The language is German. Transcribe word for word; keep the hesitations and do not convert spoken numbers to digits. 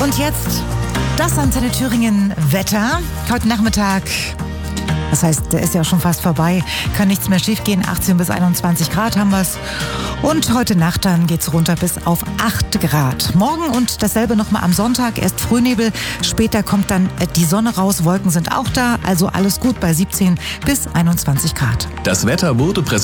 Und jetzt das Antenne Thüringen Wetter. Heute Nachmittag, das heißt, der ist ja schon fast vorbei, kann nichts mehr schief gehen. achtzehn bis einundzwanzig Grad haben wir's. Und heute Nacht dann geht's runter bis auf acht Grad. Morgen und dasselbe nochmal am Sonntag. Erst Frühnebel, später kommt dann die Sonne raus. Wolken sind auch da, also alles gut bei siebzehn bis einundzwanzig Grad. Das Wetter wurde präsentiert